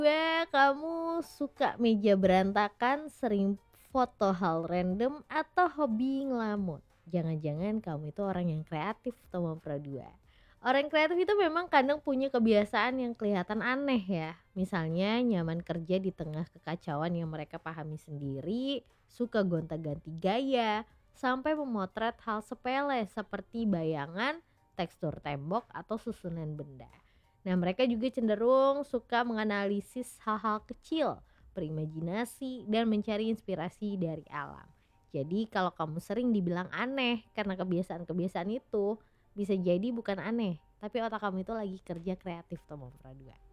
Kamu suka meja berantakan, sering foto hal random, atau hobi ngelamun? Jangan-jangan kamu itu orang yang kreatif nomor dua. Orang kreatif itu memang kadang punya kebiasaan yang kelihatan aneh ya. Misalnya nyaman kerja di tengah kekacauan yang mereka pahami sendiri, suka gonta-ganti gaya, sampai memotret hal sepele seperti bayangan, tekstur tembok, atau susunan benda. Nah, mereka juga cenderung suka menganalisis hal-hal kecil, berimajinasi, dan mencari inspirasi dari alam. Jadi, kalau kamu sering dibilang aneh karena kebiasaan-kebiasaan itu, bisa jadi bukan aneh, tapi otak kamu itu lagi kerja kreatif tuh Mempra 2.